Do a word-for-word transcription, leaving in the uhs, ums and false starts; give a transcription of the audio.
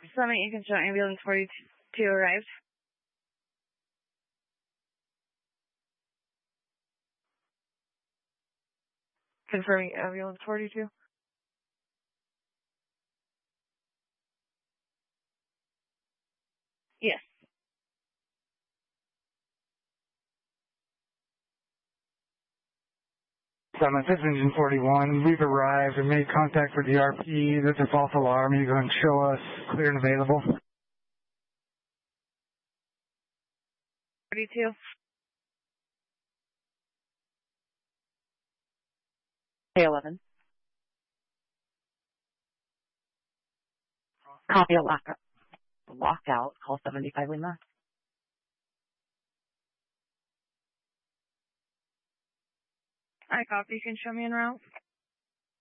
Summit, you can show ambulance forty-two arrived. Confirming ambulance forty-two. Yes. Summit, this is Engine forty-one. We've arrived and made contact for D R P. This is false alarm. You go and show us clear and available. forty-two. K eleven. Copy a lockout. Lockout. Call seventy-five Lima. I copy. You can show me en route.